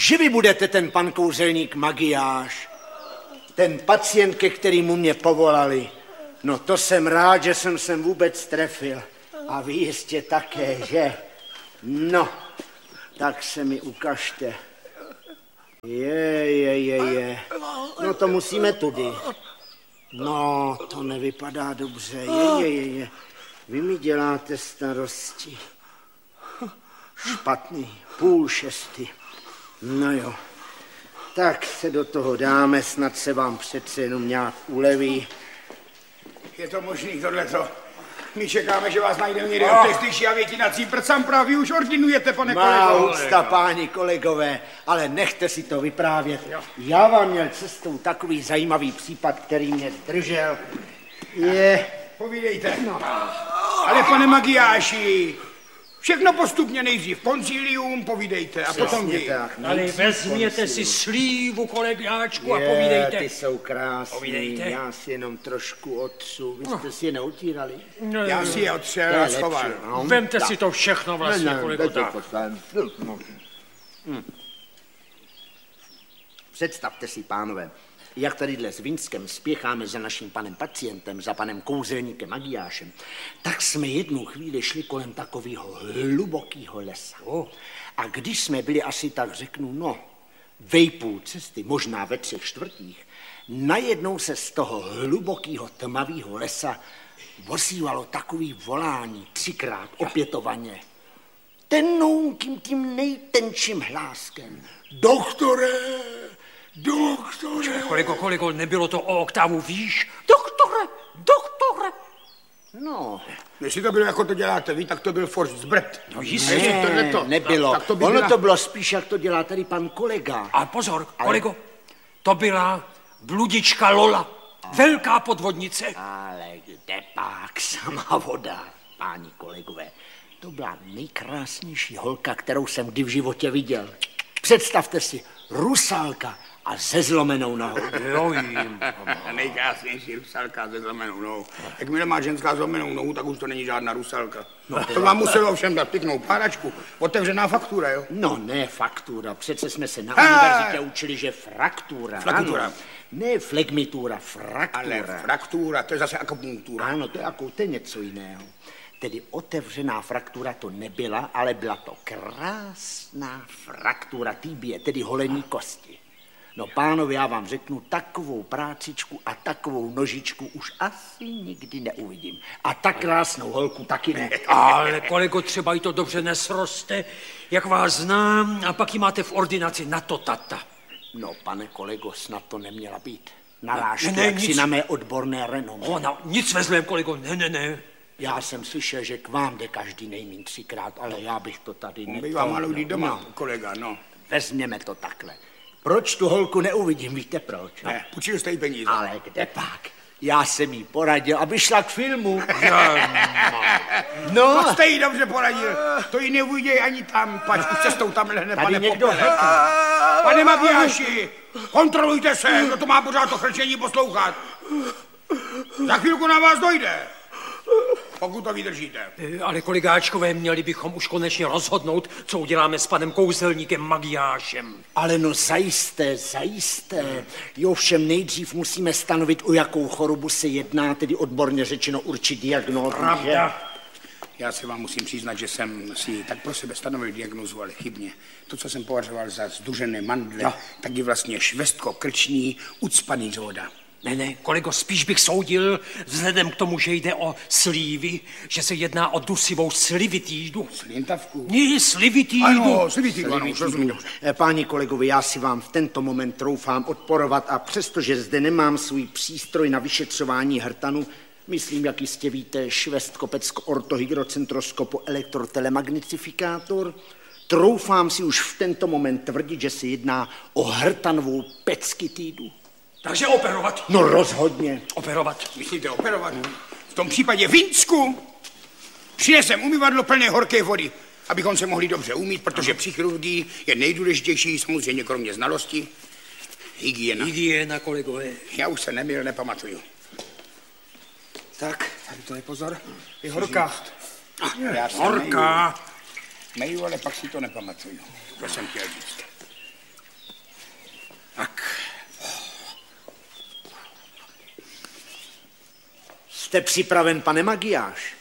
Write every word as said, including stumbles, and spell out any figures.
že vy budete ten pan kouzelník Magiáš. Ten pacient, ke kterému mě povolali. No to jsem rád, že jsem sem vůbec trefil. A vy jistě také, že? No, tak se mi ukažte. Je, je, je, je. No to musíme tudy. No, to nevypadá dobře. Je, je, je, je. Vy mi děláte starosti. Špatný, půl šesty. No jo. Tak se do toho dáme, snad se vám přece jenom nějak uleví. Je to možný tohleto? My čekáme, že vás najdeme někde od těch a větinací prcám právě už ordinujete, pane kolego. Má ústa, páni kolegové, ale nechte si to vyprávět. Jo. Já vám měl cestou takový zajímavý případ, který mě zdržel. Je... Povídejte. No. Ale pane Magiáši, všechno postupně nejdřív koncilium, povídejte a potom vy. Ale vezměte si slívu, kolegáčku, a povídejte. Je, ty jsou krásný, povídejte. Já si jenom trošku otřu. Vy jste si je neutírali? No, já si je otřel a schoval. No. Vemte si to všechno vlastně, no, kolego, tak. Hm. Představte si, pánové, jak tadyhle s Vinskem spěcháme za naším panem pacientem, za panem kouzelníkem Magiášem, tak jsme jednu chvíli šli kolem takového hlubokého lesa. A když jsme byli asi tak řeknu, no, vejpůl cesty, možná ve třech čtvrtích, najednou se z toho hlubokého tmavého lesa ozývalo takový volání třikrát opětovaně. Tenounkým tím nejtenčím hláskem. Doktore! Doktore! Kolego, kolego, nebylo to o oktávu výš? Doktore, doktore! No. Jestli to bylo, jako to děláte vy, tak to byl forst zbrt. No jistě. Ne, tohleto, nebylo. Tak, tak to by ono byla... to bylo spíš, jak to dělá tady pan kolega. A pozor, ale... kolego, to byla bludička Lola. Velká podvodnice. Ale kde pak sama voda, páni kolegové. To byla nejkrásnější holka, kterou jsem kdy v životě viděl. Představte si, Rusálka a se zlomenou nohou. Jo, jim. Nejkrásnější Rusálka se zlomenou nohou. Jakmile má ženská zlomenou nohu, tak už to není žádná Rusálka. No, to vám muselo všem dát pěknou páračku. Otevřená faktura, jo? No, ne faktura. Přece jsme se na univerzitě učili, že fraktura. Fraktura. Ano. Ne flegmitura, fraktura. Ale fraktura, to je zase akupunktura. Ano, to je, jako, to je něco jiného. Tedy otevřená fraktura to nebyla, ale byla to krásná fraktura tibie, tedy holení kosti. No pánové, já vám řeknu, takovou prácičku a takovou nožičku už asi nikdy neuvidím. A tak krásnou holku taky ne. Ale kolego, třeba i to dobře nesroste, jak vás znám, a pak ji máte v ordinaci na to tata. No, pane kolego, snad to neměla být. Narážku, ne, jak nic... si na mé odborné renomé. Ona, nic ve zlém, kolego, ne, ne, ne. Já jsem slyšel, že k vám jde každý nejmín třikrát, ale já bych to tady nechal. Bývá málo lidí doma, no. Kolega, no. Vezměme to takhle. Proč tu holku neuvidím, víte proč? Ne, půjčil jste jí peníze. Ale kde pak? Já jsem jí poradil, aby šla k filmu. No. To jste jí dobře poradil. To jí neuviděj ani tam, pač už cestou tam lehne, tady pane někdo Popele. Pane Magiáši, kontrolujte se, kdo to má pořád to chrčení poslouchat. Za chvilku na vás dojde. Pokud to vydržíte. Ale kolegáčkové, měli bychom už konečně rozhodnout, co uděláme s panem kouzelníkem Magiášem. Ale no zajisté, zajisté. Jo, všem nejdřív musíme stanovit, o jakou chorobu se jedná, tedy odborně řečeno určit diagnózu. Pravda. Já se vám musím přiznat, že jsem si tak pro sebe stanovil diagnózu, ale chybně. To, co jsem považoval za zdužené mandle, no. Tak je vlastně švestko-krční ucpaný zvoda. Ne, ne, kolego, spíš bych soudil, vzhledem k tomu, že jde o slívy, že se jedná o dusivou slivitídu. Slintavku? Ne, slivitídu. Ano, slivitídu, ano, už rozumím. Páni kolegovi, já si vám v tento moment troufám odporovat a přestože zde nemám svůj přístroj na vyšetřování hrtanu, myslím, jak jistě víte, švestkopecko-ortohydrocentroskopo-elektrotelemagnifikátor, troufám si už v tento moment tvrdit, že se jedná o hrtanovou peckitídu. Takže operovat. No rozhodně. Operovat. Myslíte operovat? V tom případě Vinsku přinesem umyvadlo plné horké vody, abychom se mohli dobře umýt, protože při chirurgii je nejdůležitější, samozřejmě kromě znalosti, hygiena. Hygiena, kolegové. Já už se neměl, nepamatuju. Tak, tady to je pozor. Je horká. Ah, já horká. Meju, ale pak si to nepamatuju. To jsem chtěl říct. Jste připraven, pane Magiáš?